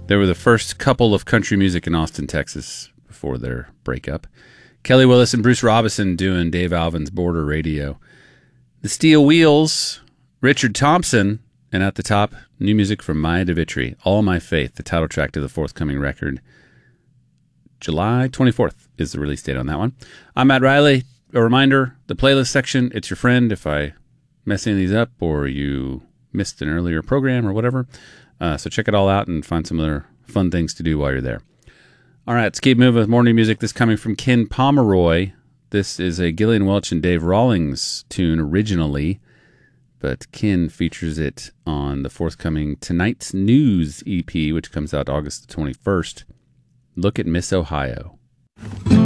They were the first couple of country music in Austin, Texas before their breakup. Kelly Willis and Bruce Robison doing Dave Alvin's Border Radio. The Steel Wheels, Richard Thompson, and at the top, new music from Maya DeVitri, All My Faith, the title track to the forthcoming record. July 24th is the release date on that one. I'm Matt Riley. A reminder, the playlist section, it's your friend if I mess any of these up or you missed an earlier program or whatever. So check it all out and find some other fun things to do while you're there. All right, let's keep moving with more new music. This coming from Ken Pomeroy. This is a Gillian Welch and Dave Rawlings tune originally, but Ken features it on the forthcoming Tonight's News EP, which comes out August the 21st. Look at Miss Ohio.